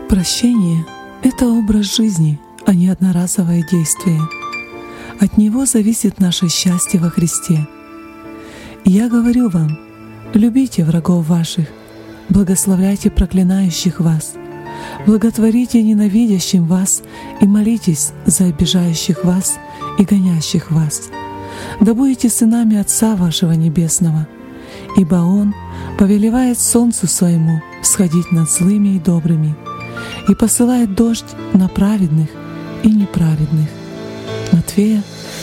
Прощение — это образ жизни, а не одноразовое действие. От него зависит наше счастье во Христе. Я говорю вам, любите врагов ваших, благословляйте проклинающих вас, благотворите ненавидящим вас и молитесь за обижающих вас и гонящих вас. Да будете сынами Отца вашего Небесного, ибо Он повелевает солнцу своему всходить над злыми и добрыми, и посылает дождь на праведных и неправедных. Матфея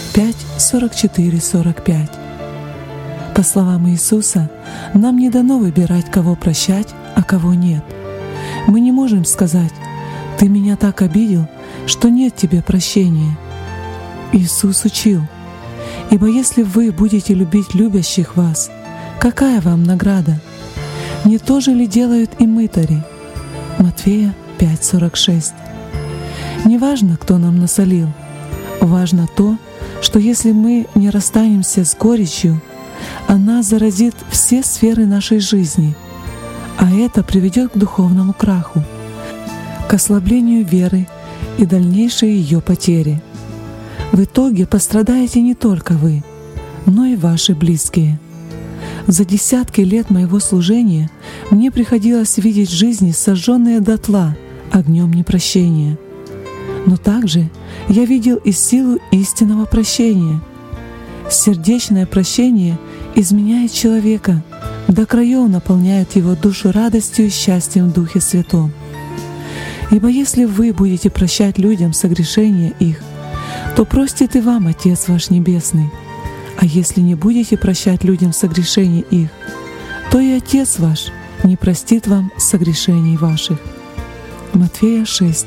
5:44-45. По словам Иисуса, нам не дано выбирать, кого прощать, а кого нет. Мы не можем сказать: «Ты меня так обидел, что нет тебе прощения». Иисус учил: «Ибо если вы будете любить любящих вас, какая вам награда? Не то же ли делают и мытари?» Матфея 5:46. Не важно, кто нам насолил. Важно то, что если мы не расстанемся с горечью, она заразит все сферы нашей жизни, а это приведет к духовному краху, к ослаблению веры и дальнейшей ее потере. В итоге пострадаете не только вы, но и ваши близкие. За десятки лет моего служения мне приходилось видеть жизни, сожженные дотла огнем непрощения. Но также я видел и силу истинного прощения. Сердечное прощение изменяет человека, до краев наполняет его душу радостью и счастьем в Духе Святом. Ибо если вы будете прощать людям согрешения их, то простит и вам Отец ваш Небесный. А если не будете прощать людям согрешений их, то и Отец ваш не простит вам согрешений ваших. Матфея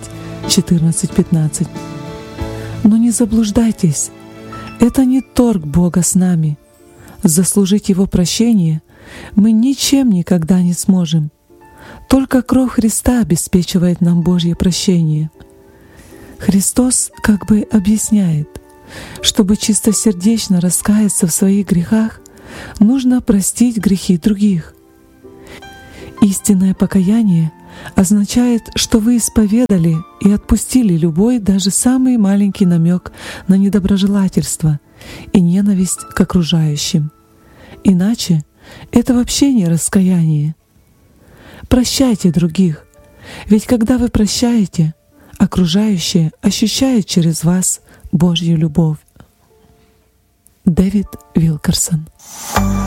6:14-15. Но не заблуждайтесь, это не торг Бога с нами. Заслужить Его прощение мы ничем никогда не сможем. Только кровь Христа обеспечивает нам Божье прощение. Христос как бы объясняет: чтобы чистосердечно раскаяться в своих грехах, нужно простить грехи других. Истинное покаяние означает, что вы исповедали и отпустили любой, даже самый маленький намек на недоброжелательство и ненависть к окружающим. Иначе это вообще не раскаяние. Прощайте других, ведь когда вы прощаете, окружающие ощущают через вас Божью любовь. Дэвид Вилкерсон.